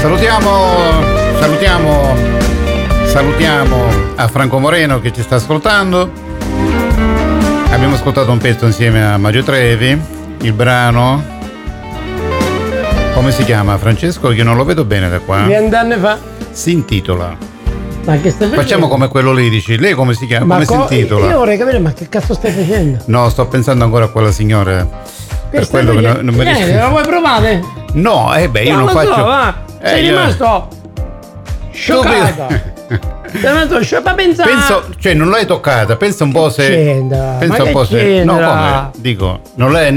Salutiamo a Franco Moreno che ci sta ascoltando. Abbiamo ascoltato un pezzo insieme a Mario Trevi. Il brano, come si chiama, Francesco? Io non lo vedo bene da qua. 20 anni fa. Si intitola. Ma che stai facendo? Facciamo come quello lì, dici. Lei come si chiama? Come si intitola? Io vorrei capire, ma che cazzo stai facendo? No, sto pensando ancora a quella signora. Per quello che non mi riesco. La vuoi provare? No, io non faccio. So, va. Sei rimasto scioccato. Penso, cioè non l'hai toccata, pensa un po' se. Pensa un po' se. No, come? Dico, non l'hai